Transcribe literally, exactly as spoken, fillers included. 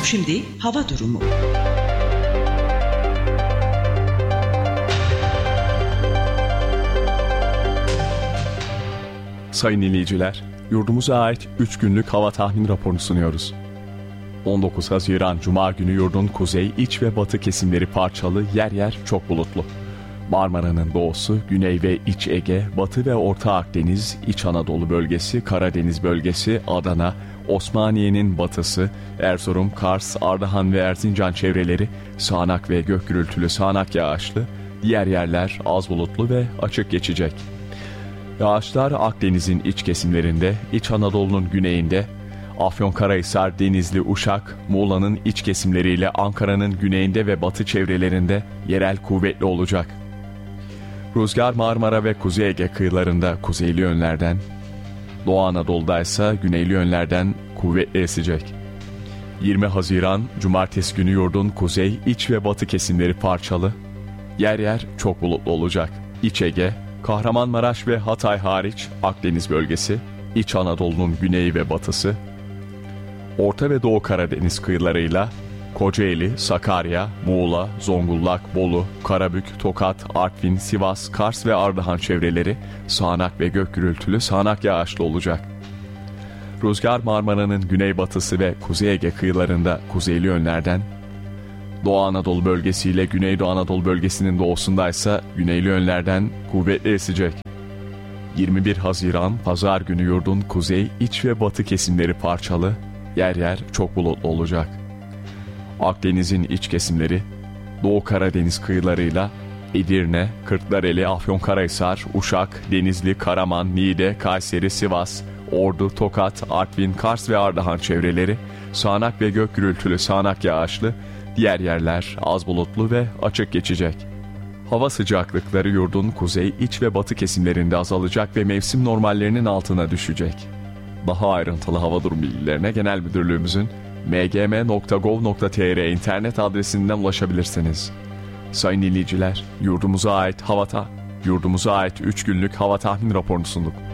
Şimdi hava durumu. Sayın dinleyiciler, yurdumuza ait üç günlük hava tahmin raporunu sunuyoruz. on dokuz Haziran Cuma günü yurdun kuzey, iç ve batı kesimleri parçalı, yer yer çok bulutlu. Marmara'nın doğusu, Güney ve İç Ege, Batı ve Orta Akdeniz, İç Anadolu bölgesi, Karadeniz bölgesi, Adana, Osmaniye'nin batısı, Erzurum, Kars, Ardahan ve Erzincan çevreleri, sağanak ve gök gürültülü sağanak yağışlı, diğer yerler az bulutlu ve açık geçecek. Yağışlar Akdeniz'in iç kesimlerinde, İç Anadolu'nun güneyinde, Afyonkarahisar, Denizli, Uşak, Muğla'nın iç kesimleriyle Ankara'nın güneyinde ve batı çevrelerinde yerel kuvvetli olacak. Rüzgar Marmara ve Kuzey Ege kıyılarında kuzeyli yönlerden, Doğu Anadolu'da ise güneyli yönlerden kuvvetli esecek. yirmi Haziran Cumartesi günü yurdun kuzey, iç ve batı kesimleri parçalı, yer yer çok bulutlu olacak. İç Ege, Kahramanmaraş ve Hatay hariç Akdeniz bölgesi, İç Anadolu'nun güneyi ve batısı, Orta ve Doğu Karadeniz kıyılarıyla Kocaeli, Sakarya, Muğla, Zonguldak, Bolu, Karabük, Tokat, Artvin, Sivas, Kars ve Ardahan çevreleri sağanak ve gök gürültülü sağanak yağışlı olacak. Rüzgar Marmara'nın güneybatısı ve Kuzey Ege kıyılarında kuzeyli yönlerden, Doğu Anadolu bölgesiyle Güneydoğu Anadolu bölgesinin doğusundaysa güneyli yönlerden kuvvetli esecek. yirmi bir Haziran Pazar günü yurdun kuzey, iç ve batı kesimleri parçalı, yer yer çok bulutlu olacak. Akdeniz'in iç kesimleri, Doğu Karadeniz kıyılarıyla Edirne, Kırklareli, Afyonkarahisar, Uşak, Denizli, Karaman, Niğde, Kayseri, Sivas, Ordu, Tokat, Artvin, Kars ve Ardahan çevreleri sağanak ve gök gürültülü sağanak yağışlı, diğer yerler az bulutlu ve açık geçecek. Hava sıcaklıkları yurdun kuzey, iç ve batı kesimlerinde azalacak ve mevsim normallerinin altına düşecek. Daha ayrıntılı hava durum bilgilerine Genel Müdürlüğümüzün m g m nokta gov nokta t r internet adresinden ulaşabilirsiniz. Sayın dinleyiciler, yurdumuza ait hava ta, yurdumuza ait üç günlük hava tahmin raporunu sunduk.